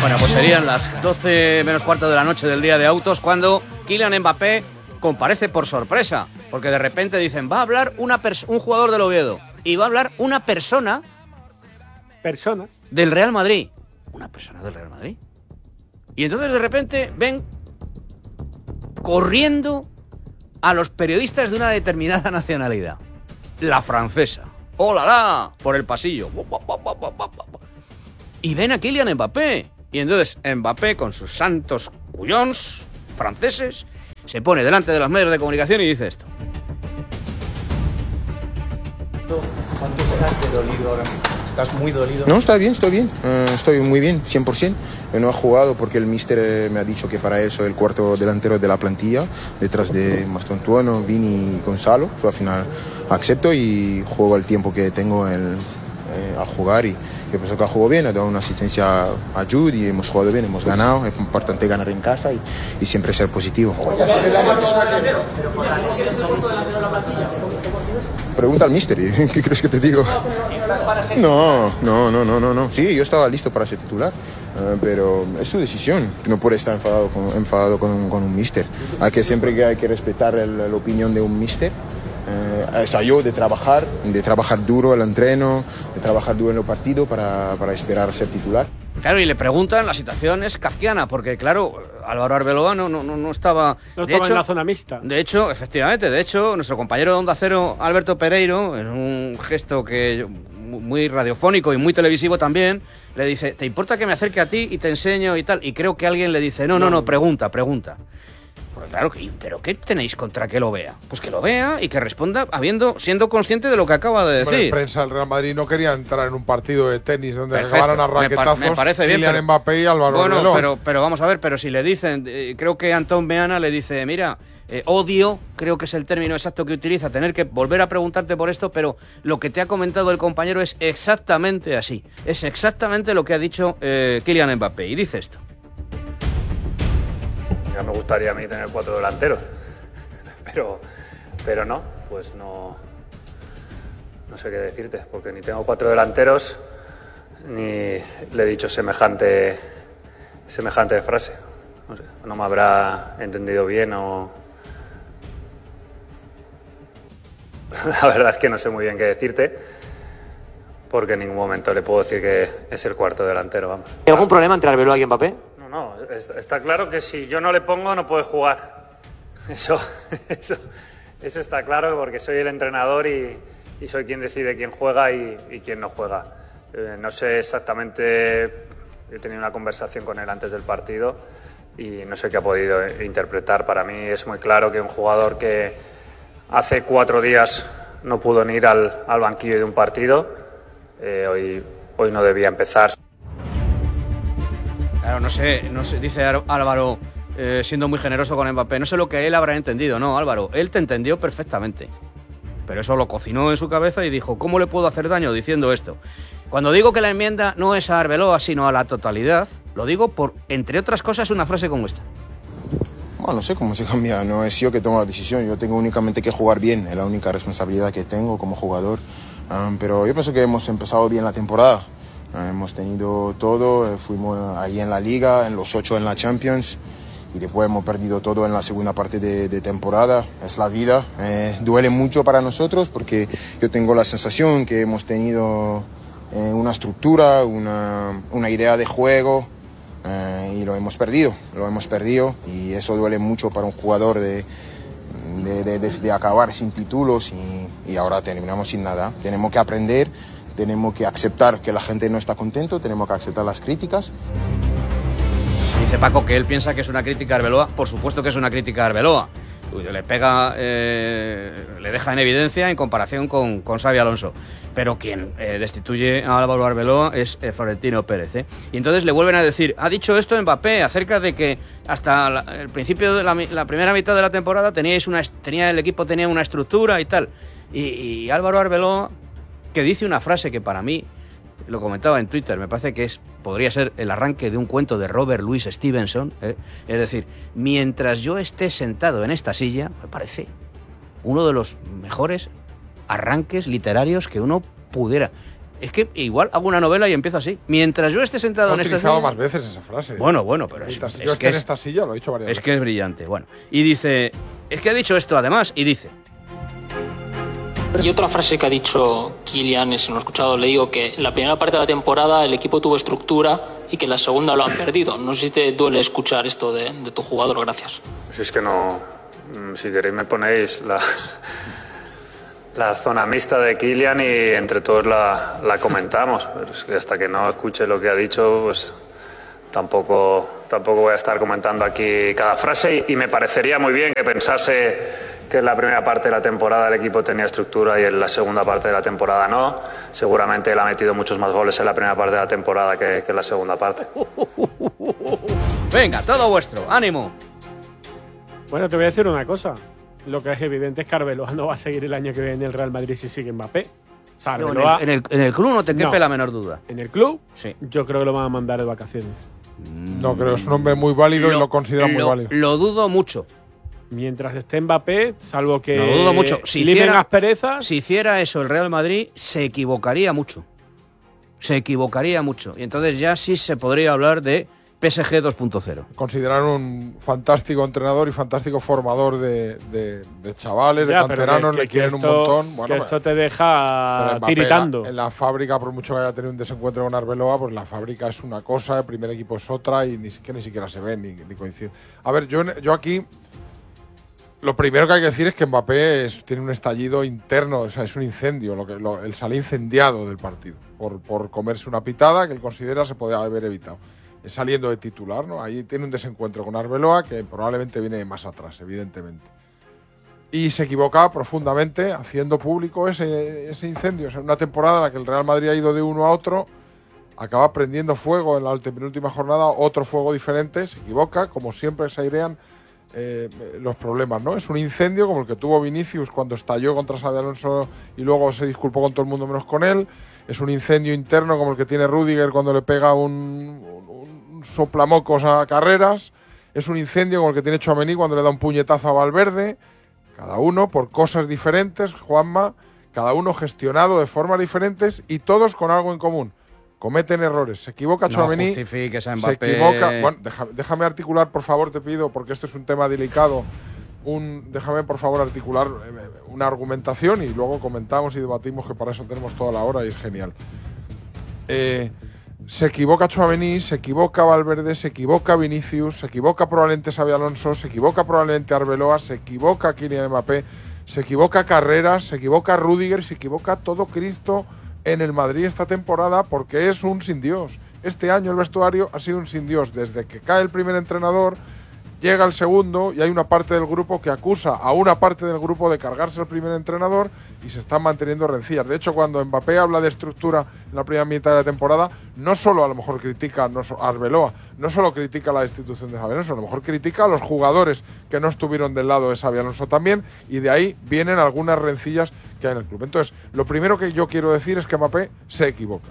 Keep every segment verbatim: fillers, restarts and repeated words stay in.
Bueno, pues serían las doce menos cuarto de la noche del día de autos cuando Kylian Mbappé comparece por sorpresa, porque de repente dicen, va a hablar una un jugador del Oviedo y va a hablar una persona persona del Real Madrid. Una persona del Real Madrid. Y entonces de repente ven corriendo a los periodistas de una determinada nacionalidad, la francesa. ¡Hola, la! Por el pasillo. Y ven a Kylian Mbappé. Y entonces Mbappé, con sus santos cuyons franceses, se pone delante de los medios de comunicación y dice esto. ¿Cuánto estás de dolido ahora mismo? ¿Estás muy dolido? No, está bien, estoy bien. Uh, estoy muy bien, cien por ciento. Yo no he jugado porque el míster eh, me ha dicho que para él soy el cuarto delantero de la plantilla, detrás de Mastontuono, Vini y Gonzalo. So, al final acepto y juego el tiempo que tengo el, eh, a jugar. Y yo pienso que ha jugado bien, ha dado una asistencia a Jude y hemos jugado bien, hemos ganado. Es importante ganar en casa y, y siempre ser positivo. Pregunta al míster, ¿qué crees que te digo? No, no, no, no, no, no. Sí, yo estaba listo para ser titular, uh, pero es su decisión. No puede estar enfadado con, enfadado con, con un míster. Hay que siempre que hay que respetar el, la opinión de un míster. Uh, es a yo de trabajar, de trabajar duro el entreno, de trabajar duro en el partido para, para esperar a ser titular. Claro, y le preguntan, la situación es kafkiana, porque claro, Álvaro Arbeloa no, no, no estaba... No de estaba hecho, en la zona mixta. De hecho, efectivamente, de hecho, nuestro compañero de Onda Cero, Alberto Pereiro, en un gesto que muy radiofónico y muy televisivo también, le dice, ¿te importa que me acerque a ti y te enseño y tal? Y creo que alguien le dice, no, no, no, pregunta, pregunta. Pues claro, ¿pero qué tenéis contra que lo vea? Pues que lo vea y que responda habiendo, siendo consciente de lo que acaba de decir. Bueno, la prensa del Real Madrid no quería entrar en un partido de tenis donde acabaron a raquetazos me, me parece bien, Kylian pero, Mbappé y Álvaro bueno, Arbeloa. Pero, pero vamos a ver, pero si le dicen, eh, creo que Antón Meana le dice, mira, eh, odio, creo que es el término exacto que utiliza, tener que volver a preguntarte por esto, pero lo que te ha comentado el compañero es exactamente así. Es exactamente lo que ha dicho eh, Kylian Mbappé. Y dice esto. Ya me gustaría a mí tener cuatro delanteros, pero, pero no, pues no, no sé qué decirte, porque ni tengo cuatro delanteros, ni le he dicho semejante, semejante frase. No sé, no me habrá entendido bien o... La verdad es que no sé muy bien qué decirte, porque en ningún momento le puedo decir que es el cuarto delantero, vamos. ¿Hay algún problema entre Arbeloa y Mbappé? No, está claro que si yo no le pongo no puede jugar. Eso, eso, eso está claro porque soy el entrenador y, y soy quien decide quién juega y, y quién no juega. Eh, no sé exactamente, he tenido una conversación con él antes del partido y no sé qué ha podido interpretar. Para mí es muy claro que un jugador que hace cuatro días no pudo ni ir al, al banquillo de un partido, eh, hoy, hoy no debía empezar. Claro, no sé, no sé, dice Álvaro, eh, siendo muy generoso con Mbappé, no sé lo que él habrá entendido. No, Álvaro, él te entendió perfectamente. Pero eso lo cocinó en su cabeza y dijo, ¿cómo le puedo hacer daño diciendo esto? Cuando digo que la enmienda no es a Arbeloa, sino a la totalidad, lo digo por, entre otras cosas, una frase como esta. Bueno, no sé cómo se cambia, no es yo que tomo la decisión, yo tengo únicamente que jugar bien, es la única responsabilidad que tengo como jugador. Um, pero yo pienso que hemos empezado bien la temporada. Hemos tenido todo, fuimos ahí en la Liga, en los ocho en la Champions y después hemos perdido todo en la segunda parte de, de temporada. Es la vida, eh, duele mucho para nosotros porque yo tengo la sensación que hemos tenido eh, una estructura, una, una idea de juego eh, y lo hemos perdido, lo hemos perdido y eso duele mucho para un jugador de, de, de, de, de acabar sin títulos y, y ahora terminamos sin nada. Tenemos que aprender. Tenemos que aceptar que la gente no está contento, tenemos que aceptar las críticas. Dice Paco que él piensa que es una crítica a Arbeloa. Por supuesto que es una crítica a Arbeloa. Le pega, eh, le deja en evidencia en comparación con, con Xabi Alonso. Pero quien eh, destituye a Álvaro Arbeloa es eh, Florentino Pérez. ¿eh? Y entonces le vuelven a decir, ha dicho esto Mbappé acerca de que hasta la, el principio de la, la primera mitad de la temporada teníais una, tenía, el equipo tenía una estructura y tal. Y, y Álvaro Arbeloa, que dice una frase que para mí, lo comentaba en Twitter, me parece que es podría ser el arranque de un cuento de Robert Louis Stevenson, ¿eh? Es decir, mientras yo esté sentado en esta silla, me parece uno de los mejores arranques literarios que uno pudiera. es que igual hago una novela y empiezo así. Mientras yo esté sentado He en esta utilizado silla... más veces esa frase. Bueno, bueno, pero es, Mientras es yo que esté en es, esta silla, lo he dicho varias es veces. que es brillante. Bueno, y dice... Es que ha dicho esto además, y dice... Y otra frase que ha dicho Kylian, si no lo he escuchado, le digo que en la primera parte de la temporada el equipo tuvo estructura y que en la segunda lo han perdido. No sé si te duele escuchar esto de, de tu jugador, gracias. Si es que no, si queréis me ponéis la, la zona mixta de Kylian y entre todos la, la comentamos. Pero es que hasta que no escuche lo que ha dicho, pues tampoco, tampoco voy a estar comentando aquí cada frase y, y me parecería muy bien que pensase que en la primera parte de la temporada el equipo tenía estructura y en la segunda parte de la temporada no. Seguramente él ha metido muchos más goles en la primera parte de la temporada que, que en la segunda parte. Venga, todo vuestro, ánimo. Bueno, te voy a decir una cosa. Lo que es evidente es que Arbeloa no va a seguir el año que viene en el Real Madrid si sigue Mbappé. O sea, No, en, Arbeloa, el, en, el, en el club no te quepe No. la menor duda. en el club, Sí. yo creo que lo van a mandar de vacaciones. No, creo, es un hombre muy válido y lo considera muy lo- válido. Lo dudo mucho. Mientras esté Mbappé, salvo que Lo dudo mucho. Si limen hiciera- asperezas, Si hiciera eso el Real Madrid, se equivocaría mucho. Se equivocaría mucho. Y entonces ya sí se podría hablar de P S G dos punto cero. Consideran un fantástico entrenador y fantástico formador de, de, de chavales, ya, de pero canteranos, que- le que quieren esto- un montón. Bueno, que esto te pero deja Mbappé, tiritando. En la, en la fábrica, por mucho que haya tenido un desencuentro con Arbeloa, pues la fábrica es una cosa, el primer equipo es otra y ni siquiera, ni siquiera se ven ni, ni coinciden. A ver, yo, yo aquí lo primero que hay que decir es que Mbappé es- tiene un estallido interno, o sea, es un incendio, lo que, lo, él sale incendiado del partido por, por comerse una pitada que él considera se podía haber evitado. Es saliendo de titular, ¿no? Ahí tiene un desencuentro con Arbeloa que probablemente viene más atrás, evidentemente. Y se equivoca profundamente haciendo público ese, ese incendio. O sea, una temporada en la que el Real Madrid ha ido de uno a otro, acaba prendiendo fuego en la penúltima jornada, otro fuego diferente, se equivoca, como siempre se airean eh, los problemas, ¿no? Es un incendio como el que tuvo Vinicius cuando estalló contra Xabi Alonso y luego se disculpó con todo el mundo menos con él. Es un incendio interno como el que tiene Rüdiger cuando le pega un, un, un soplamocos a Carreras. Es un incendio como el que tiene Tchouaméni cuando le da un puñetazo a Valverde. Cada uno por cosas diferentes, Juanma, cada uno gestionado de formas diferentes y todos con algo en común. Cometen errores, se equivoca No Tchouaméni, justifiques a se Mbappé. equivoca. Bueno, deja- déjame articular, por favor, te pido, porque este es un tema delicado. Un, déjame, por favor, articular eh, una argumentación y luego comentamos y debatimos, que para eso tenemos toda la hora y es genial. Eh, se equivoca Tchouaméni, se equivoca Valverde, se equivoca Vinicius, se equivoca probablemente Xabi Alonso, se equivoca probablemente Arbeloa, se equivoca Kylian Mbappé, se equivoca Carreras, se equivoca Rüdiger, se equivoca todo Cristo en el Madrid esta temporada porque es un sin Dios. Este año el vestuario ha sido un sin Dios. Desde que cae el primer entrenador, llega el segundo y hay una parte del grupo que acusa a una parte del grupo de cargarse al primer entrenador y se están manteniendo rencillas. De hecho, cuando Mbappé habla de estructura en la primera mitad de la temporada, no solo a lo mejor critica no so- a Arbeloa, no solo critica la destitución de Xabi Alonso, a lo mejor critica a los jugadores que no estuvieron del lado de Xabi Alonso también, y de ahí vienen algunas rencillas que hay en el club. Entonces, lo primero que yo quiero decir es que Mbappé se equivoca.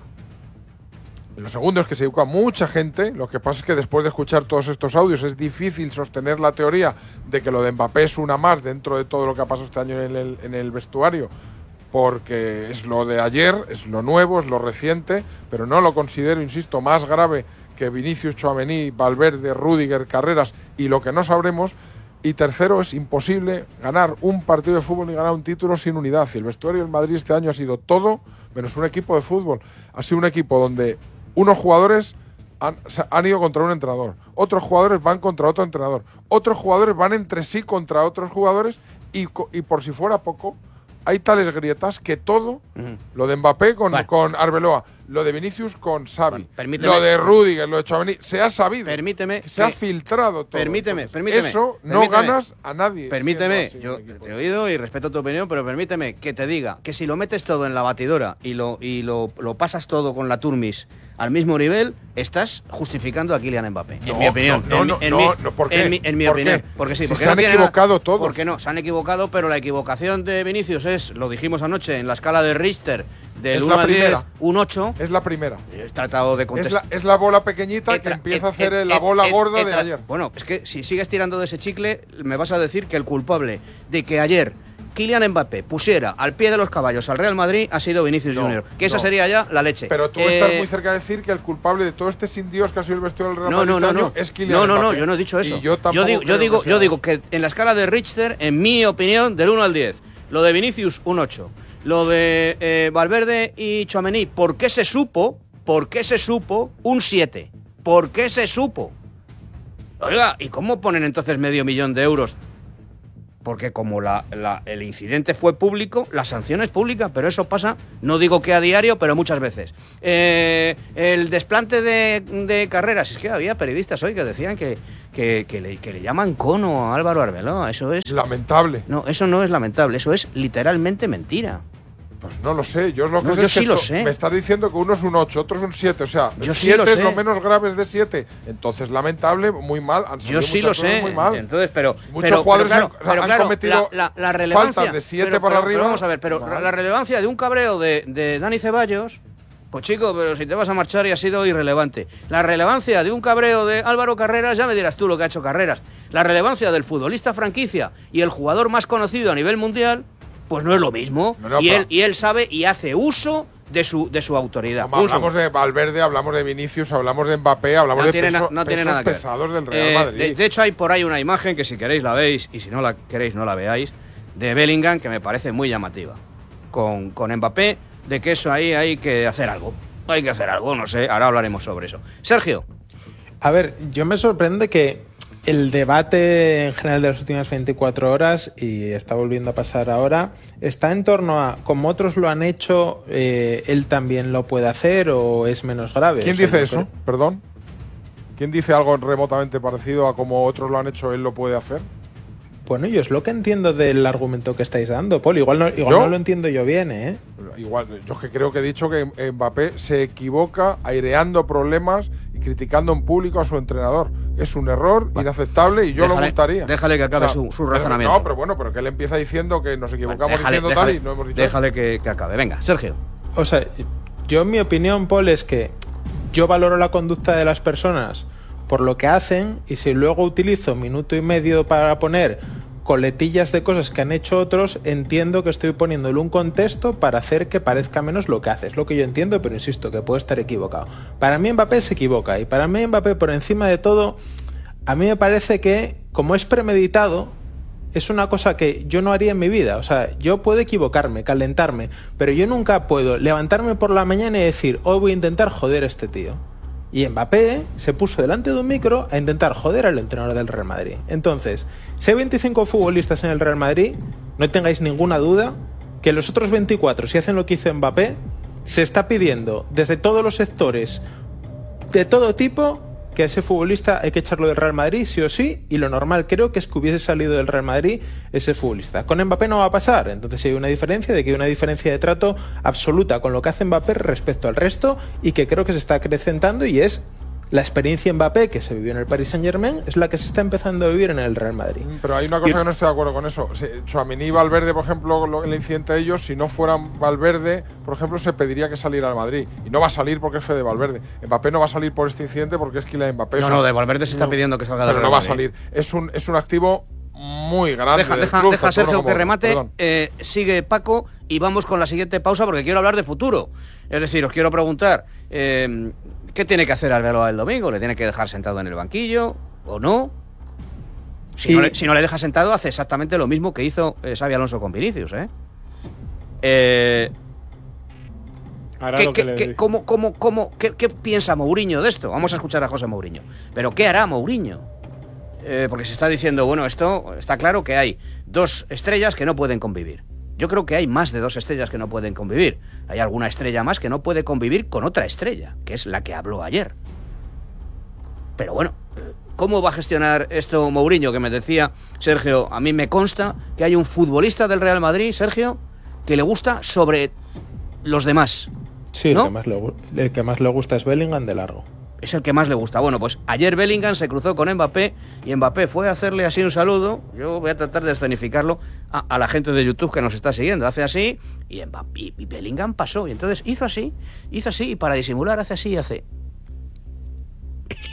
Lo segundo es que se equivoca mucha gente. Lo que pasa es que después de escuchar todos estos audios es difícil sostener la teoría de que lo de Mbappé es una más dentro de todo lo que ha pasado este año en el, en el vestuario, porque es lo de ayer, es lo nuevo, es lo reciente, pero no lo considero, insisto, más grave que Vinicius, Tchouaméni, Valverde, Rüdiger, Carreras y lo que no sabremos. Y tercero, es imposible ganar un partido de fútbol ni ganar un título sin unidad. Y el vestuario del Madrid este año ha sido todo menos un equipo de fútbol. Ha sido un equipo donde unos jugadores han, han ido contra un entrenador, otros jugadores van contra otro entrenador, otros jugadores van entre sí contra otros jugadores y, y por si fuera poco, hay tales grietas que todo, Ujú. lo de Mbappé con, Vale. con Arbeloa, lo de Vinicius con Xavi, Bueno, permíteme- lo de Rüdiger, lo de Tchouaméni, se ha sabido. Permíteme Que se ha que- filtrado todo. Permíteme, Entonces, permíteme. Eso no permíteme. ganas a nadie. Permíteme, siendo yo así un equipo. te he oído y respeto tu opinión, pero permíteme que te diga que si lo metes todo en la batidora y lo y lo, lo pasas todo con la Turmis al mismo nivel, estás justificando a Kylian Mbappé. No, en mi opinión. no, en, no, mi- en no, mi, no, ¿por qué? En mi, en mi ¿Por opinión. qué? Porque sí, Si porque se no han tiene equivocado nada- todos. Porque no, se han equivocado, pero la equivocación de Vinicius es, lo dijimos anoche, en la escala de Richter, del Es uno la a diez, primera. un ocho. Es la primera. He tratado de Es contestar. la, es la bola pequeñita He que tra- empieza he- a hacer he- la he- bola he- gorda he de tra- ayer. Bueno, es que si sigues tirando de ese chicle, me vas a decir que el culpable de que ayer Kylian Mbappé pusiera al pie de los caballos al Real Madrid, ha sido Vinicius No, Junior. Que esa no. sería ya la leche. Pero tú Eh, estás muy cerca de decir que el culpable de todo este sin Dios que ha sido el vestidor del Real No, Madrid no, no, este año no. es Kylian No, no, no, Mbappé. yo no he dicho eso. Y yo tampoco digo, yo creo digo, que yo sea. digo que en la escala de Richter, en mi opinión, del uno al diez, lo de Vinicius un ocho, lo de eh, Valverde y Tchouaméni, ¿por qué se supo? ¿Por qué se supo? Un siete. ¿Por qué se supo? Oiga, ¿y cómo ponen entonces medio millón de euros? Porque como la, la, el incidente fue público, la sanción es pública, pero eso pasa, no digo que a diario, pero muchas veces. Eh, el desplante de, de carreras, es que había periodistas hoy que decían que, que, que, le, que le llaman cono a Álvaro Arbeloa, eso es... Lamentable. No, eso no es lamentable, eso es literalmente mentira. Pues no lo sé, yo es lo que No, sé yo es que sí lo to- sé. me estás diciendo que uno es un ocho, otro es un siete, o sea, Yo el sí lo siete es sé. lo menos grave es de siete. Entonces, lamentable, muy mal, han salido Yo sí lo muchas cosas sé. muy mal. Entonces, pero Muchos pero, jugadores pero han- claro, pero han claro, cometido la, la, la relevancia faltas de siete pero- para pero- arriba. pero vamos a ver, pero Mal. la relevancia de un cabreo de, de Dani Ceballos, pues chico, pero si te vas a marchar y ha sido irrelevante. La relevancia de un cabreo de Álvaro Carreras, ya me dirás tú lo que ha hecho Carreras. La relevancia del futbolista franquicia y el jugador más conocido a nivel mundial, pues no es lo mismo. No, no, y pero- él y él sabe y hace uso de su de su autoridad. Como Un hablamos segundo. de Valverde, hablamos de Vinicius, hablamos de Mbappé, hablamos No de tiene, na- peso- no tiene pesos nada que ver. pesados del Real Eh, Madrid. de, de hecho, hay por ahí una imagen que si queréis la veis y si no la queréis no la veáis, de Bellingham, que me parece muy llamativa. Con, con Mbappé, de que eso ahí hay que hacer algo. Hay que hacer algo, no sé, ahora hablaremos sobre eso. Sergio. A ver, yo me sorprende que el debate en general de las últimas veinticuatro horas, y está volviendo a pasar ahora, está en torno a, como otros lo han hecho, eh, él también lo puede hacer o es menos grave. ¿Quién O sea, dice yo eso? creo- Perdón. ¿Quién dice algo remotamente parecido a como otros lo han hecho, él lo puede hacer? Bueno, yo es lo que entiendo del argumento que estáis dando, Paul. Igual no, igual ¿Yo? no lo entiendo yo bien, ¿eh? Igual, yo es que creo que he dicho que Mbappé se equivoca aireando problemas y criticando en público a su entrenador. Es un error inaceptable y yo Déjale- lo multaría. déjale que acabe su- su razonamiento. No, pero bueno, pero que él empieza diciendo que nos equivocamos Déjale, diciendo déjale- tal y no hemos dicho déjale que, que acabe. Venga, Sergio. O sea, yo en mi opinión, Paul, es que yo valoro la conducta de las personas por lo que hacen y si luego utilizo minuto y medio para poner coletillas de cosas que han hecho otros, entiendo que estoy poniéndole un contexto para hacer que parezca menos lo que hace. Es lo que yo entiendo, pero insisto, que puede estar equivocado. Para mí Mbappé se equivoca y para mí Mbappé, por encima de todo, a mí me parece que, como es premeditado, es una cosa que yo no haría en mi vida. O sea, yo puedo equivocarme, calentarme, pero yo nunca puedo levantarme por la mañana y decir, hoy voy a intentar joder a este tío. Y Mbappé se puso delante de un micro a intentar joder al entrenador del Real Madrid. Entonces, si hay veinticinco futbolistas en el Real Madrid, no tengáis ninguna duda que los otros veinticuatro, si hacen lo que hizo Mbappé, se está pidiendo desde todos los sectores, de todo tipo, que a ese futbolista hay que echarlo del Real Madrid sí o sí, y lo normal creo que es que hubiese salido del Real Madrid ese futbolista. Con Mbappé no va a pasar, entonces hay una diferencia de que hay una diferencia de trato absoluta con lo que hace Mbappé respecto al resto y que creo que se está acrecentando y es la experiencia Mbappé que se vivió en el Paris Saint-Germain es la que se está empezando a vivir en el Real Madrid. Pero hay una cosa Y- que no estoy de acuerdo con eso. Si Tchouaméni y Valverde, por ejemplo, lo- el incidente de ellos, si no fueran Valverde, por ejemplo, se pediría que saliera al Madrid. Y no va a salir porque es Fede Valverde. Mbappé no va a salir por este incidente porque es Kylian Mbappé. No, O sea, no, de Valverde se está pidiendo que salga del Pero no Real va a Madrid. salir. Es un, es un activo muy grande. Deja, del deja, club, deja tanto uno Sergio como que otro. remate. Perdón. Eh, sigue Paco y vamos con la siguiente pausa porque quiero hablar de futuro. Es decir, os quiero preguntar, eh, ¿qué tiene que hacer Arbeloa el domingo? ¿Le tiene que dejar sentado en el banquillo o no? Si, Y- no, le, si no le deja sentado, hace exactamente lo mismo que hizo eh, Xabi Alonso con Vinicius, ¿eh? Eh, Hará ¿Qué, lo que qué- le qué- dice. cómo, cómo, cómo, qué, qué piensa Mourinho de esto? Vamos a escuchar a José Mourinho. Pero ¿qué hará Mourinho? Eh, porque se está diciendo, bueno, esto está claro que hay dos estrellas que no pueden convivir. Yo creo que hay más de dos estrellas que no pueden convivir. Hay alguna estrella más que no puede convivir con otra estrella, que es la que habló ayer. Pero bueno, ¿cómo va a gestionar esto Mourinho? Que me decía Sergio, a mí me consta que hay un futbolista del Real Madrid, Sergio, que le gusta sobre los demás. Sí, ¿no? el, que más le, gu- el que más le gusta es Bellingham de largo. Es el que más le gusta. Bueno, pues ayer Bellingham se cruzó con Mbappé y Mbappé fue a hacerle así un saludo. Yo voy a tratar de escenificarlo a, a la gente de YouTube que nos está siguiendo. Hace así y, Mbappé, y, y Bellingham pasó. Y entonces hizo así, hizo así y para disimular hace así y hace...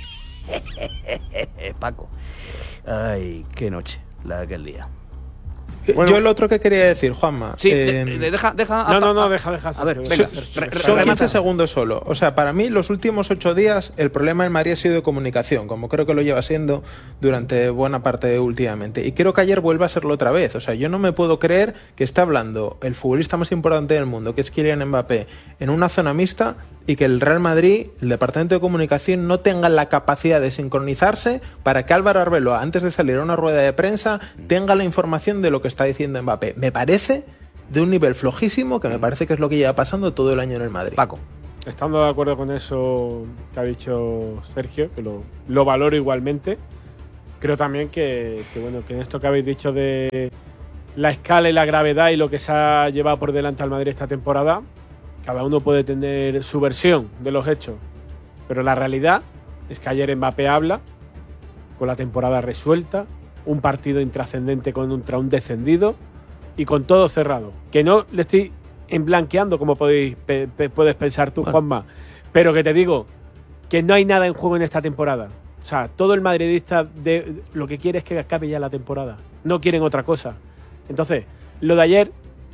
Paco. Ay, qué noche la de aquel día. Bueno. Yo el otro que quería decir, Juanma. Sí, eh, de- de- deja, deja. No, a- no, no, a- deja, deja. A ver, Sergio, venga. deja. re- re- Son remata. quince segundos solo. O sea, para mí los últimos ocho días el problema en Madrid ha sido de comunicación, como creo que lo lleva siendo durante buena parte últimamente. Y creo que ayer vuelve a serlo otra vez. O sea, yo no me puedo creer que esté hablando el futbolista más importante del mundo, que es Kylian Mbappé, en una zona mixta y que el Real Madrid, el departamento de comunicación, no tenga la capacidad de sincronizarse para que Álvaro Arbeloa, antes de salir a una rueda de prensa, tenga la información de lo que está diciendo Mbappé. Me parece de un nivel flojísimo, que me parece que es lo que lleva pasando todo el año en el Madrid. Paco. Estando de acuerdo con eso que ha dicho Sergio, que lo, lo valoro igualmente, creo también que, que, bueno, que en esto que habéis dicho de la escala y la gravedad y lo que se ha llevado por delante al Madrid esta temporada, cada uno puede tener su versión de los hechos, pero la realidad es que ayer Mbappé habla con la temporada resuelta, un partido intrascendente contra un descendido y con todo cerrado. Que no le estoy emblanqueando como podéis, pe, pe, puedes pensar tú, Juanma, pero que te digo que no hay nada en juego en esta temporada. O sea, todo el madridista de, lo que quiere es que acabe ya la temporada. No quieren otra cosa. Entonces, lo de ayer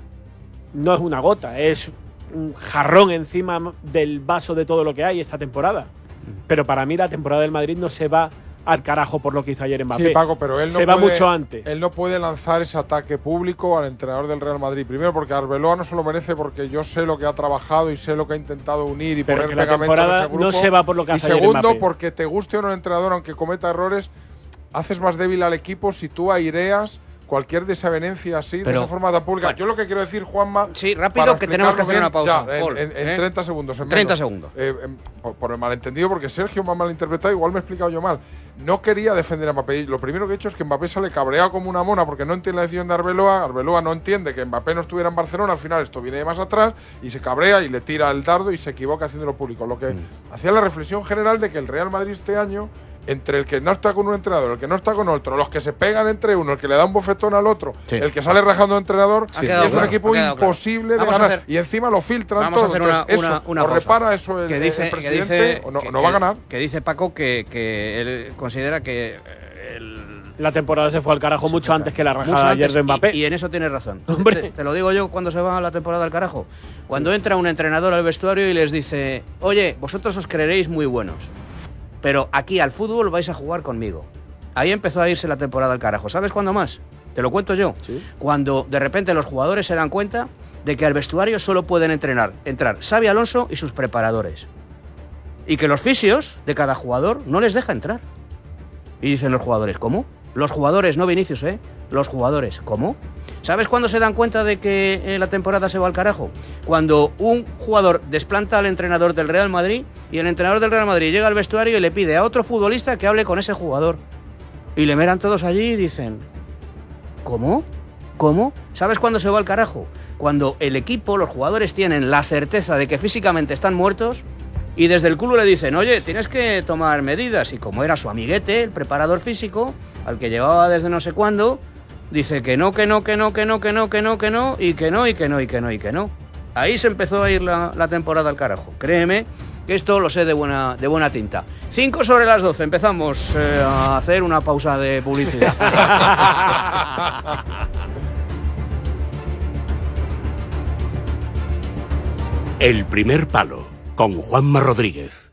no es una gota, es un jarrón encima del vaso de todo lo que hay esta temporada. Pero para mí la temporada del Madrid no se va al carajo por lo que hizo ayer Mbappé. Sí, Paco, pero él no se va puede, mucho antes. Él no puede lanzar ese ataque público al entrenador del Real Madrid. Primero, porque Arbeloa no se lo merece, porque yo sé lo que ha trabajado y sé lo que ha intentado unir y pero poner que la pegamento en temporada ese grupo. no se va por lo que y hace ayer segundo, Mbappé. porque te guste o no el entrenador, aunque cometa errores, haces más débil al equipo si tú aireas cualquier desavenencia así, Pero, de esa forma tan pública. bueno, yo lo que quiero decir, Juanma… Sí, rápido, para que tenemos que hacer explicarlo una pausa. bien, ya, Paul, en, en, en ¿eh? treinta segundos. En treinta menos. segundos. Eh, em, por, por el malentendido, porque Sergio me ha malinterpretado, igual me he explicado yo mal. No quería defender a Mbappé. Y lo primero que he hecho es que Mbappé sale cabreado como una mona porque no entiende la decisión de Arbeloa. Arbeloa no entiende que Mbappé no estuviera en Barcelona. Al final esto viene de más atrás y se cabrea y le tira el dardo y se equivoca haciéndolo público. Lo que mm. hacía la reflexión general de que el Real Madrid este año, entre el que no está con un entrenador, el que no está con otro, los que se pegan entre uno, el que le da un bofetón al otro, sí. el que sale rajando de entrenador, Sí. es claro, un equipo imposible claro. de ganar. Hacer, y encima lo filtran vamos todo. A hacer una, Entonces, una, eso, una o repara eso el, que dice, el presidente, que dice, o no, que, no va a ganar. Que dice Paco que, que él considera que el, la temporada se fue al carajo mucho antes que la rajada ayer de Mbappé. Y, y en eso tienes razón. Hombre. Te, te lo digo yo cuando se va la temporada al carajo. Cuando entra un entrenador al vestuario y les dice, oye, vosotros os creeréis muy buenos, pero aquí al fútbol vais a jugar conmigo. Ahí empezó a irse la temporada al carajo. ¿Sabes cuándo más? Te lo cuento yo. ¿Sí? Cuando de repente los jugadores se dan cuenta de que al vestuario solo pueden entrenar, entrar Xabi Alonso y sus preparadores. Y que los fisios de cada jugador no les deja entrar. Y dicen los jugadores, ¿cómo? Los jugadores, no Vinicius, ¿eh? Los jugadores, ¿cómo? ¿Sabes cuándo se dan cuenta de que eh, la temporada se va al carajo? Cuando un jugador desplanta al entrenador del Real Madrid y el entrenador del Real Madrid llega al vestuario y le pide a otro futbolista que hable con ese jugador. Y le miran todos allí y dicen, ¿cómo? ¿Cómo? ¿Sabes cuándo se va al carajo? Cuando el equipo, los jugadores tienen la certeza de que físicamente están muertos y desde el culo le dicen, oye, tienes que tomar medidas. Y como era su amiguete, el preparador físico, al que llevaba desde no sé cuándo, dice que no, que no, que no, que no, que no, que no, que no, y que no, y que no, y que no, y que no. Ahí se empezó a ir la, la temporada al carajo. Créeme que esto lo sé de buena, de buena tinta. cinco sobre las doce, empezamos eh, a hacer una pausa de publicidad. El primer palo, con Juanma Rodríguez.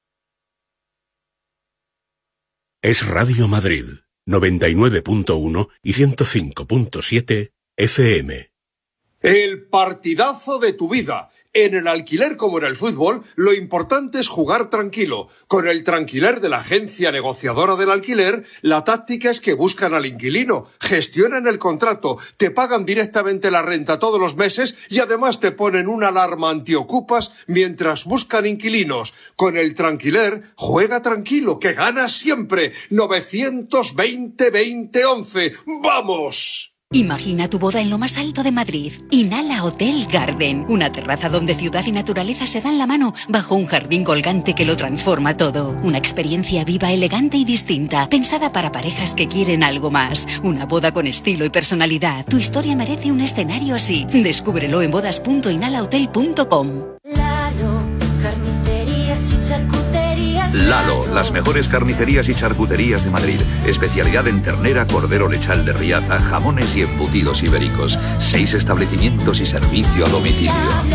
Es Radio Madrid, noventa y nueve punto uno y ciento cinco punto siete F M. El partidazo de tu vida. En el alquiler como en el fútbol, lo importante es jugar tranquilo. Con el Tranquiler de la agencia negociadora del alquiler, la táctica es que buscan al inquilino, gestionan el contrato, te pagan directamente la renta todos los meses y además te ponen una alarma antiocupas mientras buscan inquilinos. Con el Tranquiler, juega tranquilo, que ganas siempre. novecientos veinte veinte once. ¡Vamos! Imagina tu boda en lo más alto de Madrid. Inhala Hotel Garden, una terraza donde ciudad y naturaleza se dan la mano bajo un jardín colgante que lo transforma todo. Una experiencia viva, elegante y distinta, pensada para parejas que quieren algo más. Una boda con estilo y personalidad. Tu historia merece un escenario así. Descúbrelo en bodas punto inhala hotel punto com. Lalo, carnicerías y charcuterías. Lalo, las mejores carnicerías y charcuterías de Madrid. Especialidad en ternera, cordero lechal de Riaza, jamones y embutidos ibéricos. Seis establecimientos y servicio a domicilio.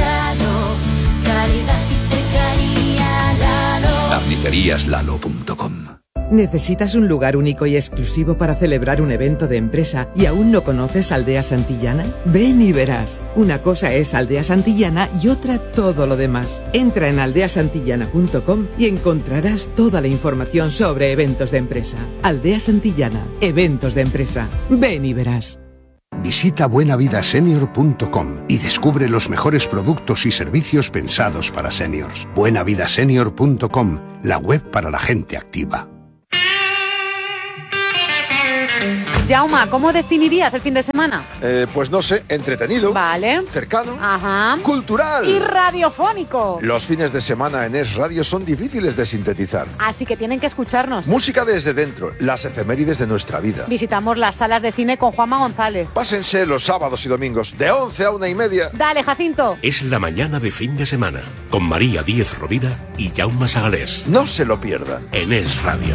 carnicerías lalo punto com. ¿Necesitas un lugar único y exclusivo para celebrar un evento de empresa y aún no conoces Aldea Santillana? Ven y verás. Una cosa es Aldea Santillana y otra todo lo demás. Entra en aldea santillana punto com y encontrarás toda la información sobre eventos de empresa. Aldea Santillana, eventos de empresa. Ven y verás. Visita buena vida senior punto com y descubre los mejores productos y servicios pensados para seniors. buena vida senior punto com, la web para la gente activa. Jauma, ¿cómo definirías el fin de semana? Eh, pues no sé, entretenido. Vale. Cercano. Ajá. Cultural. Y radiofónico. Los fines de semana en Es Radio son difíciles de sintetizar. Así que tienen que escucharnos. Música desde dentro, las efemérides de nuestra vida. Visitamos las salas de cine con Juanma González. Pásense los sábados y domingos, de once a una y media. Dale, Jacinto. Es la mañana de fin de semana, con María Díez Rovira y Jaume Sagalés. No se lo pierdan. En Es Radio.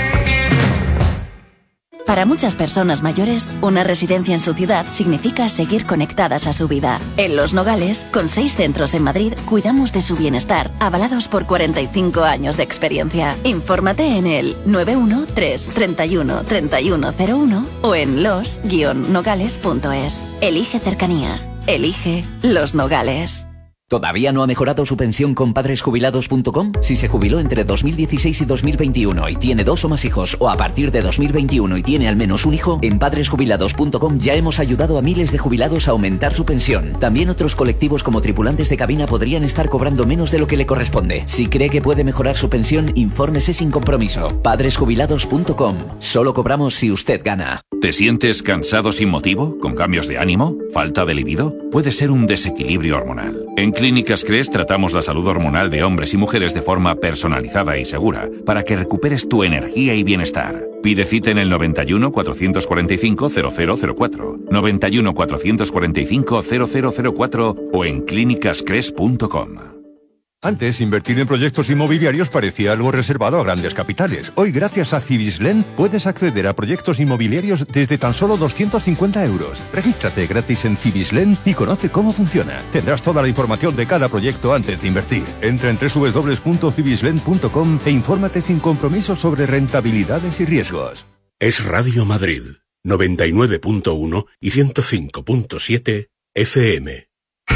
Para muchas personas mayores, una residencia en su ciudad significa seguir conectadas a su vida. En Los Nogales, con seis centros en Madrid, cuidamos de su bienestar, avalados por cuarenta y cinco años de experiencia. Infórmate en el nueve uno tres, treinta y uno, treinta y uno cero uno o en los guion nogales punto es. Elige cercanía. Elige Los Nogales. ¿Todavía no ha mejorado su pensión con padres jubilados punto com? Si se jubiló entre dos mil dieciséis y dos mil veintiuno y tiene dos o más hijos, o a partir de dos mil veintiuno y tiene al menos un hijo, en padres jubilados punto com ya hemos ayudado a miles de jubilados a aumentar su pensión. También otros colectivos como tripulantes de cabina podrían estar cobrando menos de lo que le corresponde. Si cree que puede mejorar su pensión, infórmese sin compromiso. padres jubilados punto com. Solo cobramos si usted gana. ¿Te sientes cansado sin motivo? ¿Con cambios de ánimo? ¿Falta de libido? Puede ser un desequilibrio hormonal. En Clínicas Cres tratamos la salud hormonal de hombres y mujeres de forma personalizada y segura para que recuperes tu energía y bienestar. Pide cita en el noventa y uno, cuatrocientos cuarenta y cinco, cero cero cero cuatro, noventa y uno, cuatrocientos cuarenta y cinco, cero cero cero cuatro o en clínicas cres punto com. Antes, invertir en proyectos inmobiliarios parecía algo reservado a grandes capitales. Hoy, gracias a Cibislen, puedes acceder a proyectos inmobiliarios desde tan solo doscientos cincuenta euros. Regístrate gratis en Cibislen y conoce cómo funciona. Tendrás toda la información de cada proyecto antes de invertir. Entra en doble u doble u doble u punto cibislen punto com e infórmate sin compromiso sobre rentabilidades y riesgos. Es Radio Madrid, noventa y nueve punto uno y ciento cinco punto siete F M.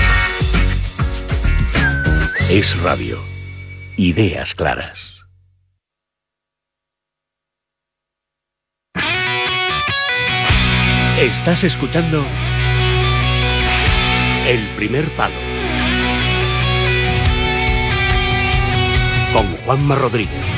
Es Radio. Ideas claras. Estás escuchando El Primer Palo con Juanma Rodríguez.